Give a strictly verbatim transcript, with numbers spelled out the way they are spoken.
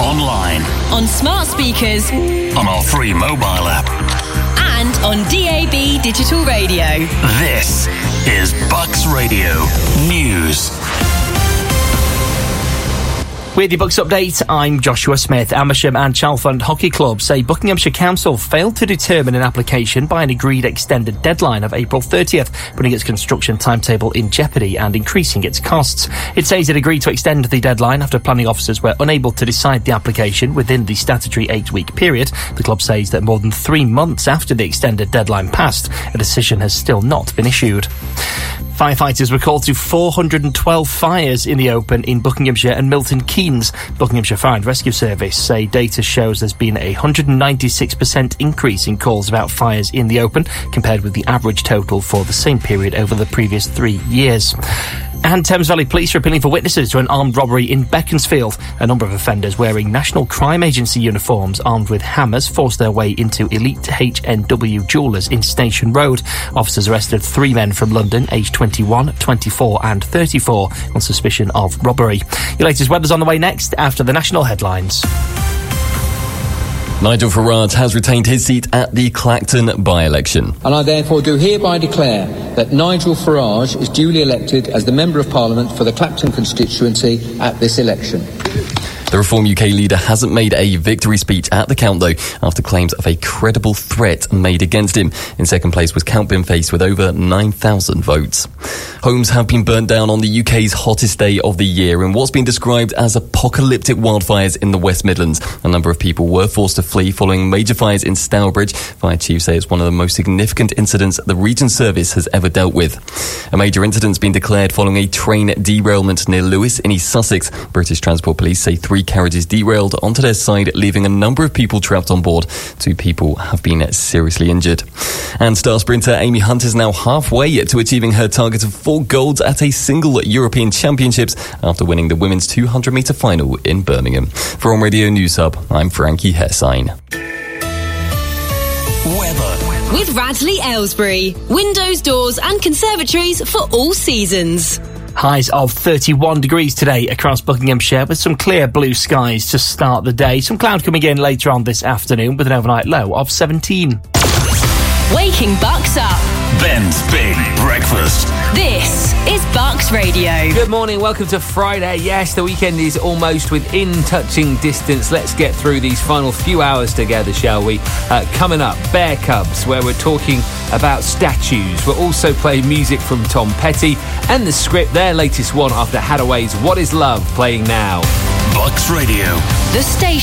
online, on smart speakers, on our free mobile app, and on D A B digital radio. This is Bucks Radio News. With your Bucks update, I'm Joshua Smith. Amersham and Chalfont Hockey Club say Buckinghamshire Council failed to determine an application by an agreed extended deadline of April thirtieth, putting its construction timetable in jeopardy and increasing its costs. It says it agreed to extend the deadline after planning officers were unable to decide the application within the statutory eight-week period. The club says that more than three months after the extended deadline passed, a decision has still not been issued. Firefighters were called to four hundred twelve fires in the open in Buckinghamshire and Milton Keynes. Buckinghamshire Fire and Rescue Service say data shows there's been a one hundred ninety-six percent increase in calls about fires in the open compared with the average total for the same period over the previous three years. And Thames Valley Police are appealing for witnesses to an armed robbery in Beaconsfield. A number of offenders wearing National Crime Agency uniforms armed with hammers forced their way into Elite H N W Jewellers in Station Road. Officers arrested three men from London, aged twenty-one, twenty-four and thirty-four, on suspicion of robbery. Your latest weather's on the way next after the national headlines. Nigel Farage has retained his seat at the Clacton by-election. And I therefore do hereby declare that Nigel Farage is duly elected as the Member of Parliament for the Clacton constituency at this election. The Reform U K leader hasn't made a victory speech at the count, though, after claims of a credible threat made against him. In second place was Count Binface with over nine thousand votes. Homes have been burnt down on the U K's hottest day of the year in what's been described as apocalyptic wildfires in the West Midlands. A number of people were forced to flee following major fires in Stourbridge. Fire chiefs say it's one of the most significant incidents the region service has ever dealt with. A major incident's been declared following a train derailment near Lewes in East Sussex. British Transport Police say three carriages derailed onto their side, leaving a number of people trapped on board. Two people have been seriously injured. And star sprinter Amy Hunt is now halfway to achieving her target of four golds at a single European Championships after winning the women's two hundred metre final in Birmingham. For On Radio News Hub, I'm Frankie Hessine. Weather. With Radley Aylesbury. Windows, doors and conservatories for all seasons. Highs of thirty-one degrees today across Buckinghamshire with some clear blue skies to start the day. Some cloud coming in later on this afternoon with an overnight low of seventeen. Waking Bucks up. Ben's Big Breakfast. This is Bucks Radio. Good morning, welcome to Friday. Yes, the weekend is almost within touching distance. Let's get through these final few hours together, shall we? Uh, coming up, Bear Cubs, where we're talking about statues. We'll also play music from Tom Petty and The Script, their latest one after Hadaway's What Is Love, playing now. Bucks Radio. The station